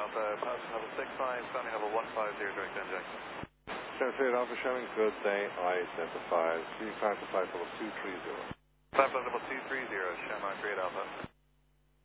Alpha, passing level 65, sounding level 150, direct injection. 78 Alpha showing good day, identifies. C5 to flight level 230. Flight level 230, Shamrock 38 Alpha.